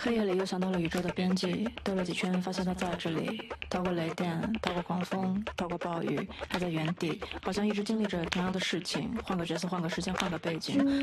黑夜里又想到了宇宙的边际，兜了几圈，发现它在这里。逃过雷电，逃过狂风，逃过暴雨，还在原地，好像一直经历着同样的事情，换个角色，换个时间，换个背景。